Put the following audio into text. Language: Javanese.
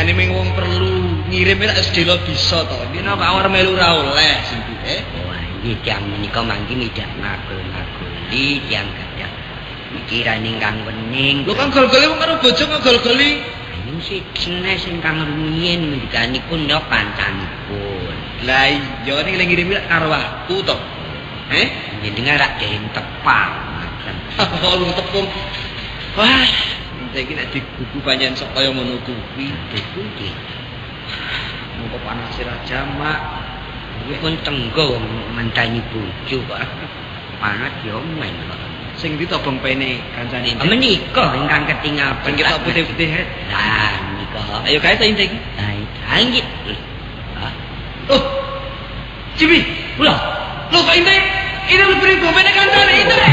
Jane ming wong perlu ngirim lek sedelo bisa to. Dina Pak War melu ra oleh sindike. Wah, iki tiyang menika mangki midak ngagul-ngaguli tiyang gadah pikiran ingkang wening. Lho kan gol-goli wong karo bojo kok gol-goli. Ayo senes ingkang rumiyin ngendikanipun ya pancanipun. Lah iya ning ngirim karo aku to. Jenengan rak dereng tepang. Lu tepung. Wah, iki nek digugu panjenengan sok kaya ngono kuwi. Pundi? Mongko panas raja mak. Kuwi pun tenggo mentani bojo kok. Panas yo men kok. Sing ndi to bong pene kancane. Menika ingkang ketingal Sing kita putih-putih. Lah nika. Ayo kae to intik. Ha nggih. Oh. Cibi, Kula. Lho kok intik. Ini lebih bong pene kancane intik.